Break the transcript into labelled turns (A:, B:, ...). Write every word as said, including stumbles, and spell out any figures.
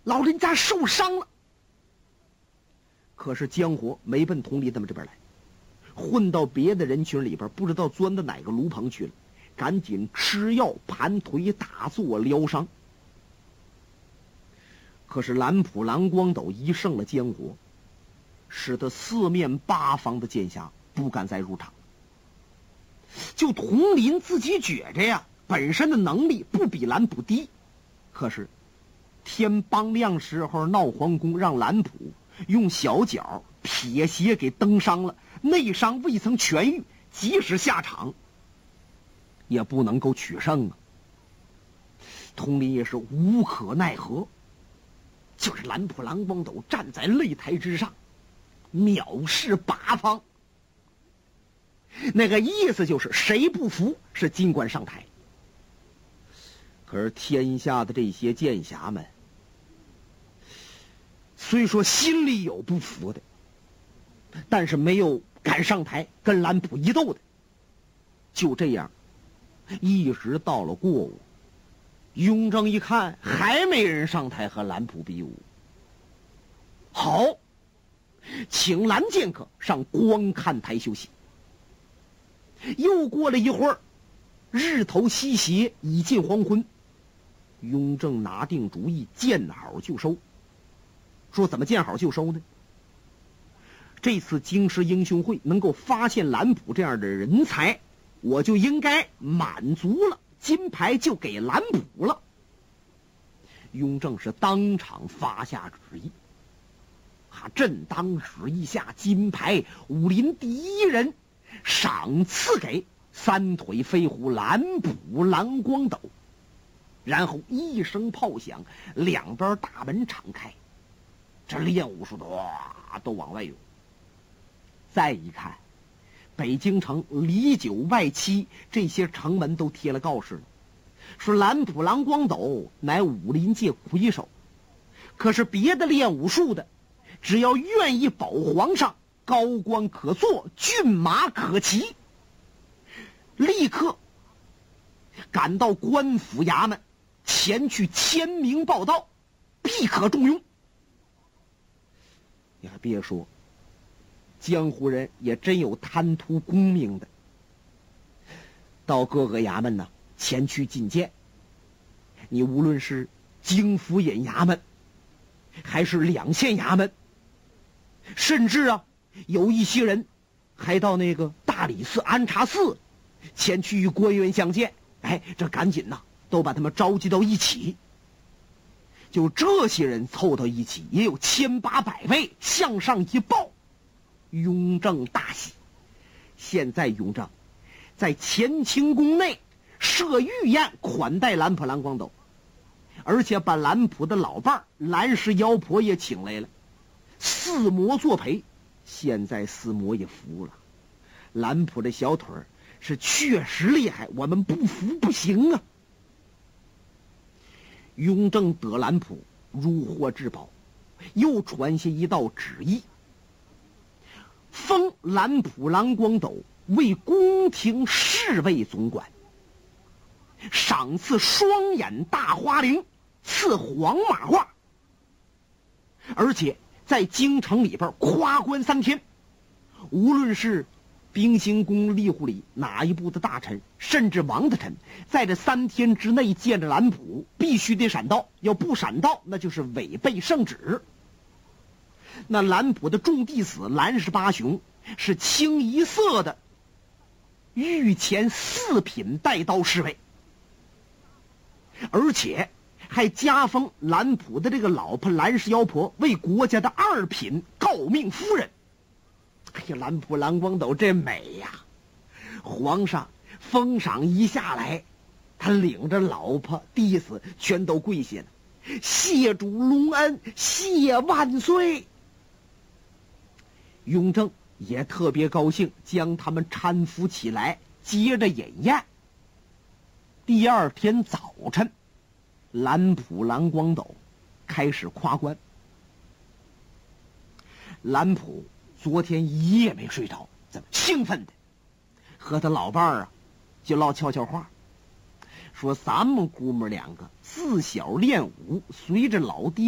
A: 老人家受伤了。可是江火没奔佟林他们这边来，混到别的人群里边，不知道钻到哪个炉棚去了，赶紧吃药盘腿打坐疗伤。可是蓝普蓝光斗一胜了江火，使得四面八方的剑侠不敢再入场。就佟林自己觉着呀，本身的能力不比蓝普低，可是天帮亮时候闹皇宫，让蓝普用小脚撇鞋给蹬伤了，内伤未曾痊愈，即使下场也不能够取胜啊。佟林也是无可奈何，就是蓝普蓝光斗站在擂台之上，藐视八方，那个意思就是谁不服是尽管上台。可是天下的这些剑侠们，虽说心里有不服的，但是没有敢上台跟蓝普一斗的。就这样一直到了过午，雍正一看还没人上台和蓝普比武，好，请蓝剑客上观看台休息。又过了一会儿，日头西斜，已近黄昏，雍正拿定主意，见好就收。说怎么见好就收呢？这次京师英雄会能够发现蓝普这样的人才，我就应该满足了，金牌就给蓝普了。雍正是当场发下旨意，啊，朕当旨意下，金牌武林第一人，赏赐给三腿飞狐蓝普蓝光斗。然后一声炮响，两边大门敞开，这练武术的哇都往外涌。再一看，北京城里九外七这些城门都贴了告示了，说蓝普蓝光斗乃武林界魁首，可是别的练武术的，只要愿意保皇上，高官可坐，骏马可骑，立刻赶到官府衙门前去签名报到，必可重用。你还别说，江湖人也真有贪图功名的，到各个衙门呢前去觐见。你无论是京府尹衙门，还是两县衙门，甚至啊有一些人还到那个大理寺安察寺前去与官员相见。哎，这赶紧呐都把他们召集到一起。就这些人凑到一起，也有千八百位，向上一报，雍正大喜。现在雍正在乾清宫内设御宴款待蓝普蓝光斗，而且把蓝普的老伴儿蓝氏妖婆也请来了，四魔作陪。现在四魔也服了，蓝普的小腿是确实厉害，我们不服不行啊。雍正得蓝普如获至宝，又传下一道旨意，封蓝普蓝光斗为宫廷侍卫总管，赏赐双眼大花翎，赐黄马褂，而且在京城里边夸官三天，无论是冰心宫吏户里哪一部的大臣，甚至王大臣，在这三天之内见着蓝普必须得闪到，要不闪到那就是违背圣旨。那蓝普的众弟子蓝氏八雄是清一色的御前四品带刀侍卫，而且还加封蓝普的这个老婆蓝氏妖婆为国家的二品诰命夫人。哎呀，蓝普蓝光斗这美呀！皇上封赏一下来，他领着老婆弟子全都跪下了，谢主隆恩，谢万岁。雍正也特别高兴，将他们搀扶起来，接着饮宴。第二天早晨，蓝普蓝光斗开始夸官。蓝普昨天一夜没睡着，怎么兴奋的和他老伴儿啊就唠悄悄话，说咱们姑们两个自小练武，随着老爹